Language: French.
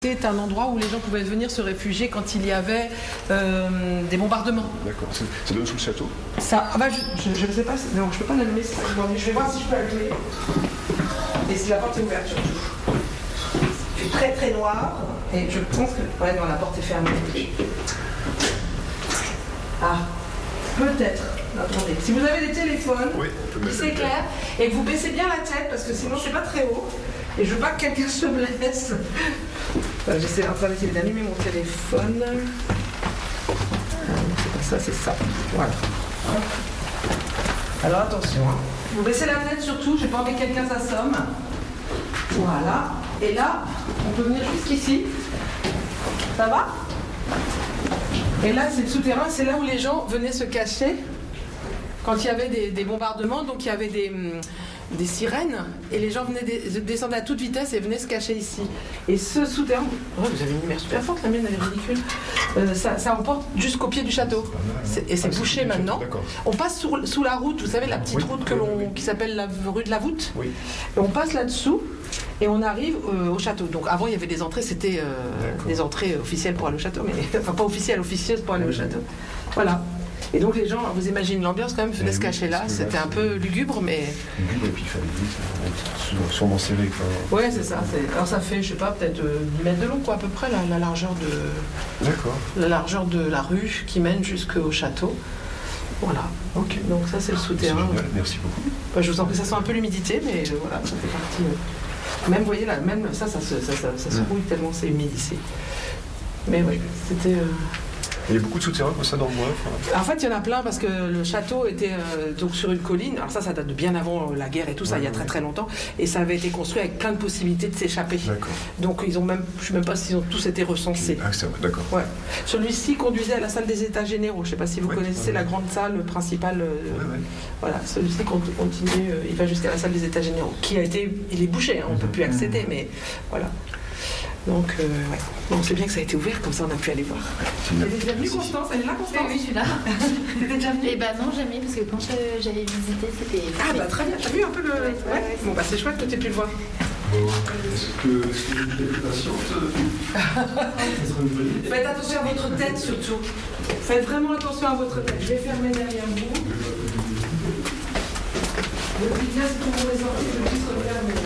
C'est un endroit où les gens pouvaient venir se réfugier quand il y avait des bombardements. D'accord. Ça donne sous le château? Ça, je ne sais pas, non, je ne peux pas l'allumer. Je vais voir si je peux l'allumer. Et si la porte est ouverte surtout. Il fait très très noir. Et je pense que... Ouais, non, la porte est fermée. Ah, peut-être. Attendez. Si vous avez des téléphones, oui, c'est clair, et que vous baissez bien la tête, parce que sinon c'est pas très haut. Et je veux pas que quelqu'un se blesse. J'essaie en train d'essayer d'allumer mon téléphone. C'est pas ça, c'est ça. Voilà. Alors attention. Hein. Vous baissez la tête surtout, j'ai pas envie que quelqu'un s'assomme. Voilà. Et là, on peut venir jusqu'ici. Ça va? Et là, c'est le souterrain, c'est là où les gens venaient se cacher quand il y avait des bombardements. Donc il y avait des sirènes et les gens descendaient à toute vitesse et venaient se cacher ici. Et ce souterrain, oh, vous avez une lumière super forte, la mienne elle est ridicule. Ça emporte jusqu'au pied du château. Et c'est bouché maintenant. On passe sous la route, vous savez, la petite route qui s'appelle la rue de la Voûte. Oui. Et on passe là-dessous et on arrive au château. Donc avant il y avait des entrées, c'était des entrées officielles pour aller au château, mais enfin pas officieuses pour aller au château. Voilà. Et donc les gens, vous imaginez l'ambiance quand même, venaient se cacher là, c'était un peu lugubre, mais... Lugubre, et puis il fallait vite, sûrement serré. Ouais, c'est ça. Alors ça fait, je sais pas, peut-être 10 mètres de long, quoi, à peu près, la largeur de... D'accord. La largeur de la rue qui mène jusqu'au château. Voilà. Ok. Donc ça, c'est le souterrain. C'est génial, merci beaucoup. Bah, je vous en prie, ça sent un peu l'humidité, mais voilà, ça fait partie... Même, vous voyez, là, même ça se rouille tellement c'est humide ici. Mais oui, c'était... Il y a beaucoup de souterrains comme ça dans le bois. En fait, il y en a plein parce que le château était donc sur une colline. Alors ça date de bien avant la guerre et tout ça, il y a très très longtemps. Et ça avait été construit avec plein de possibilités de s'échapper. Donc ils ont même, je ne sais même pas s'ils ont tous été recensés. Ah, c'est vrai, d'accord. Ouais. Celui-ci conduisait à la salle des États généraux. Je ne sais pas si vous connaissez la grande salle principale. Voilà, celui-ci continue, il va jusqu'à la salle des États généraux, qui a été, il est bouché, hein, on ne peut plus accéder, mais voilà. Donc, ouais. Bon, c'est bien que ça a été ouvert, comme ça on a pu aller voir. Elle est déjà venue, Constance? Elle est là, Constance? Oui, je suis là. T'étais déjà venue? Eh ben non, jamais, parce que quand j'avais visité, c'était... Ah bah très bien, t'as vu un peu le... Ouais. Bon bah c'est chouette que tu aies pu le voir. Est-ce que vous êtes patiente? Faites attention à votre tête surtout. Faites vraiment attention à votre tête. Je vais fermer derrière vous. Le bien, c'est pour vous les sorties, je puisse regarder.